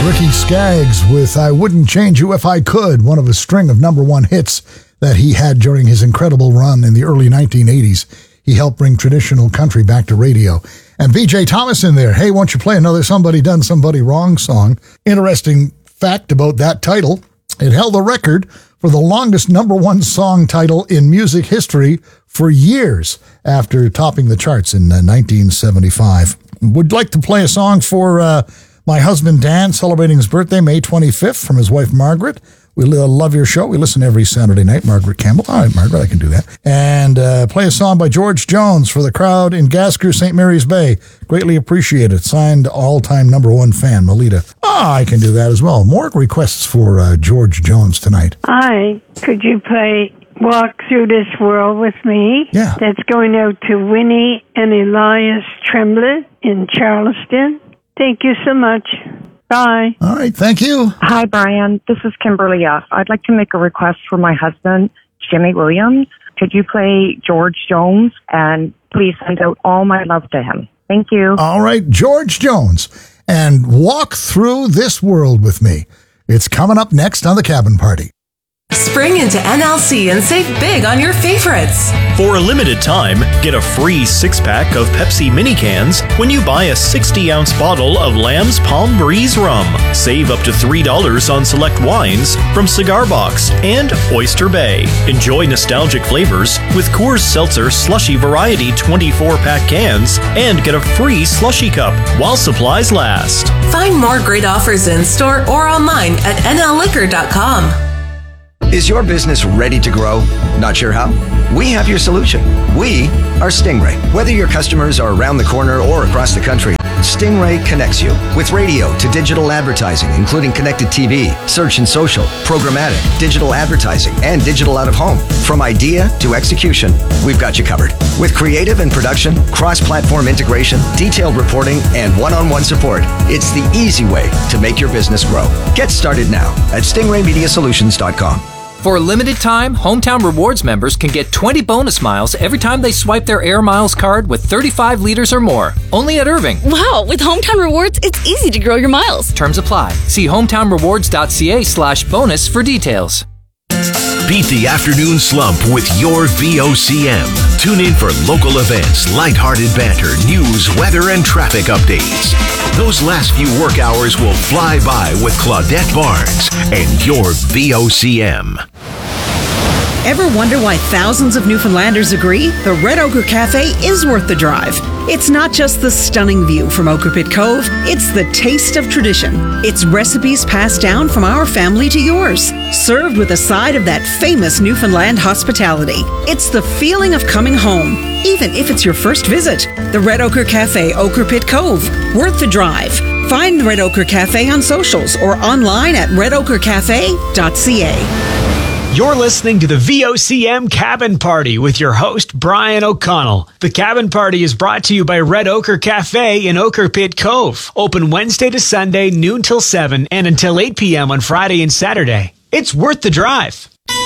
Ricky Skaggs with I Wouldn't Change You If I Could, one of a string of number one hits that he had during his incredible run in the early 1980s. He helped bring traditional country back to radio. And VJ Thomas in there. Hey, won't you play another Somebody Done Somebody Wrong song? Interesting fact about that title. It held the record for the longest number one song title in music history for years after topping the charts in 1975. Would like to play a song for my husband Dan, celebrating his birthday, May 25th, from his wife Margaret. We love your show. We listen every Saturday night. Margaret Campbell. All right, Margaret, I can do that. And play a song by George Jones for the crowd in Gasker, St. Mary's Bay. Greatly appreciated. Signed all-time number one fan, Melita. I can do that as well. More requests for George Jones tonight. Hi. Could you play Walk Through This World with me? Yeah. That's going out to Winnie and Elias Tremblett in Charleston. Thank you so much. Bye. All right, thank you. Hi, Brian. This is Kimberly F. I'd like to make a request for my husband, Jimmy Williams. Could you play George Jones? And please send out all my love to him. Thank you. All right, George Jones. And Walk Through This World with me. It's coming up next on The Cabin Party. Spring into NLC and save big on your favorites. For a limited time, get a free 6-pack of Pepsi mini cans when you buy a 60-ounce bottle of Lamb's Palm Breeze rum. Save up to $3 on select wines from Cigar Box and Oyster Bay. Enjoy nostalgic flavors with Coors Seltzer Slushy Variety 24-pack cans and get a free slushy cup while supplies last. Find more great offers in store or online at nlliquor.com. Is your business ready to grow? Not sure how? We have your solution. We are Stingray. Whether your customers are around the corner or across the country, Stingray connects you with radio to digital advertising, including connected TV, search and social, programmatic, digital advertising, and digital out-of-home. From idea to execution, we've got you covered. With creative and production, cross-platform integration, detailed reporting, and one-on-one support, it's the easy way to make your business grow. Get started now at stingraymediasolutions.com. For a limited time, Hometown Rewards members can get 20 bonus miles every time they swipe their Air Miles card with 35 liters or more. Only at Irving. Wow, with Hometown Rewards, it's easy to grow your miles. Terms apply. See hometownrewards.ca/bonus for details. Beat the afternoon slump with your VOCM. Tune in for local events, lighthearted banter, news, weather, and traffic updates. Those last few work hours will fly by with Claudette Barnes and your VOCM. Ever wonder why thousands of Newfoundlanders agree the Red Ochre Cafe is worth the drive? It's not just the stunning view from Ochre Pit Cove, it's the taste of tradition. It's recipes passed down from our family to yours, served with a side of that famous Newfoundland hospitality. It's the feeling of coming home, even if it's your first visit. The Red Ochre Cafe, Ochre Pit Cove, worth the drive. Find the Red Ochre Cafe on socials or online at redochrecafe.ca. You're listening to the VOCM Cabin Party with your host, Brian O'Connell. The Cabin Party is brought to you by Red Ochre Cafe in Ochre Pit Cove. Open Wednesday to Sunday, noon till 7, and until 8 p.m. on Friday and Saturday. It's worth the drive.